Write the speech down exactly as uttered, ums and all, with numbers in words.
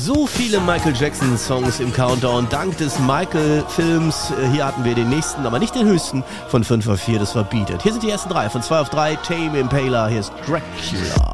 So viele Michael Jackson Songs im Countdown, dank des Michael-Films. Hier hatten wir den nächsten, aber nicht den höchsten von fünf auf vier, das war Beat It. Hier sind die ersten drei, von zwei auf drei, Tame Impala, hier ist Dracula.